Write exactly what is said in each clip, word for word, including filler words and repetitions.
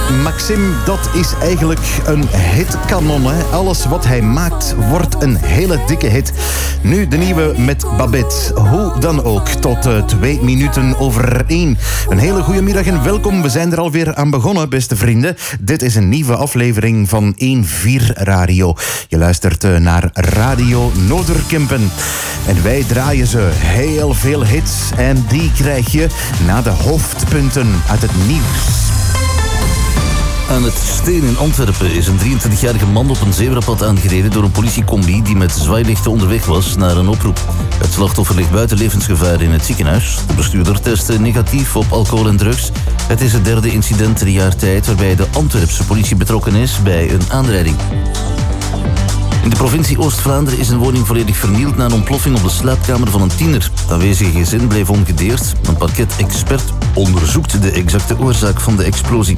Maxime, dat is eigenlijk een hitkanon. Hè? Alles wat hij maakt wordt een hele dikke hit. Nu de nieuwe met Babette. Hoe dan ook, tot uh, twee minuten over één. Een hele goede middag en welkom. We zijn er alweer aan begonnen, beste vrienden. Dit is een nieuwe aflevering van één vier Radio. Je luistert uh, naar Radio Noorderkempen. En wij draaien ze heel veel hits. En die krijg je na de hoofdpunten uit het nieuws. Aan het Steen in Antwerpen is een drieëntwintigjarige man op een zebrapad aangereden door een politiecombi die met zwaailichten onderweg was naar een oproep. Het slachtoffer ligt buiten levensgevaar in het ziekenhuis. De bestuurder testte negatief op alcohol en drugs. Het is het derde incident in een jaar tijd waarbij de Antwerpse politie betrokken is bij een aanrijding. In de provincie Oost-Vlaanderen is een woning volledig vernield na een ontploffing op de slaapkamer van een tiener. Het aanwezige gezin bleef ongedeerd. Een parket-expert onderzoekt de exacte oorzaak van de explosie.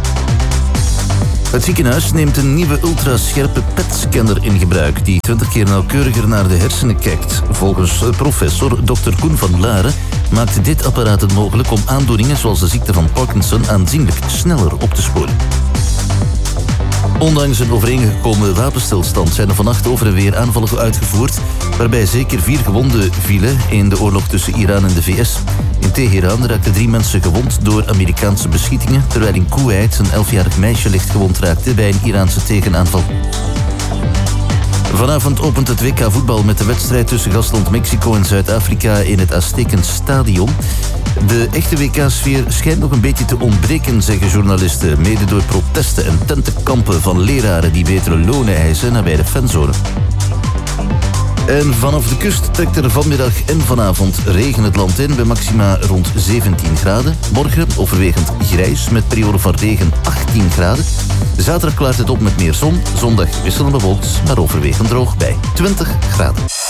Het ziekenhuis neemt een nieuwe ultrascherpe P E T-scanner in gebruik die twintig keer nauwkeuriger naar de hersenen kijkt. Volgens professor dokter Koen van Laren maakt dit apparaat het mogelijk om aandoeningen zoals de ziekte van Parkinson aanzienlijk sneller op te sporen. Ondanks een overeengekomen wapenstilstand zijn er vannacht over en weer aanvallen uitgevoerd, waarbij zeker vier gewonden vielen in de oorlog tussen Iran en de V S. In Teheran raakten drie mensen gewond door Amerikaanse beschietingen, terwijl in Kuwait een elfjarig meisje licht gewond raakte bij een Iraanse tegenaanval. Vanavond opent het W K voetbal met de wedstrijd tussen gastland Mexico en Zuid-Afrika in het Aztekens Stadion. De echte W K-sfeer schijnt nog een beetje te ontbreken, zeggen journalisten, mede door protesten en tentenkampen van leraren die betere lonen eisen nabij de fanzone. En vanaf de kust trekt er vanmiddag en vanavond regen het land in bij maxima rond zeventien graden. Morgen overwegend grijs met periode van regen achttien graden. Zaterdag klaart het op met meer zon. Zondag wisselend bewolkt, maar overwegend droog bij twintig graden.